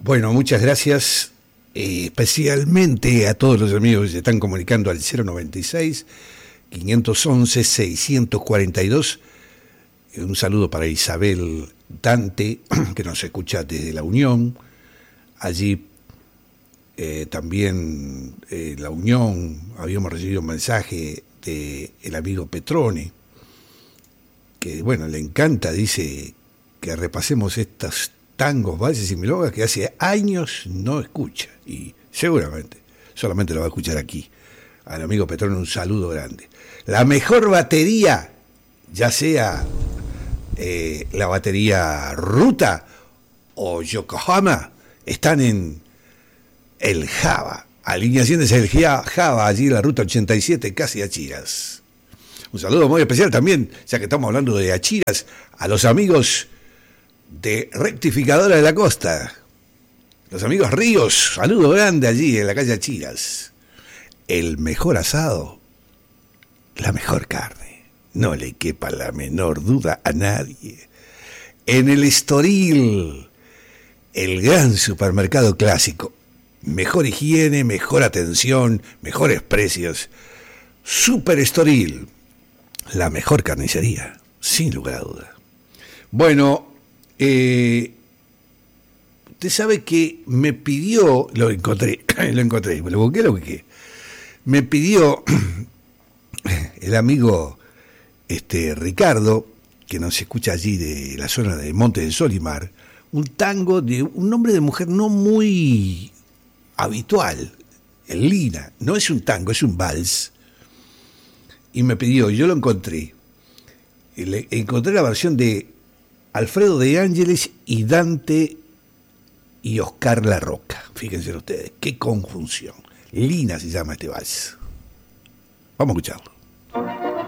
Bueno, muchas gracias, especialmente a todos los amigos que se están comunicando al 096-511-642. Un saludo para Isabel Dante, que nos escucha desde La Unión. Allí también La Unión, habíamos recibido un mensaje del amigo Petrone, que bueno, le encanta, dice que repasemos estos tangos, valses y milongas que hace años no escucha, y seguramente solamente lo va a escuchar aquí. Al amigo Petrone un saludo grande. La mejor batería, ya sea la batería Ruta o Yokohama, están en el Java, alineaciones del Java, allí en la ruta 87, casi Achiras. Un saludo muy especial también, ya que estamos hablando de Achiras, a los amigos de Rectificadora de la Costa, los amigos Ríos, saludo grande allí en la calle Achiras. El mejor asado, la mejor carne, no le quepa la menor duda a nadie. En el Estoril, el gran supermercado clásico, mejor higiene, mejor atención, mejores precios. Super Estoril, la mejor carnicería, sin lugar a duda. Bueno, usted sabe que me pidió, lo encontré, me lo busqué. Me pidió el amigo Ricardo, que nos escucha allí de la zona de Monte del Sol y Mar, un tango de un nombre de mujer no muy habitual, el Lina. No es un tango, es un vals. Y me pidió, yo lo encontré. Encontré la versión de Alfredo de Ángeles y Dante y Oscar La Roca. Fíjense ustedes, qué conjunción. Lina se llama este vals. Vamos a escucharlo.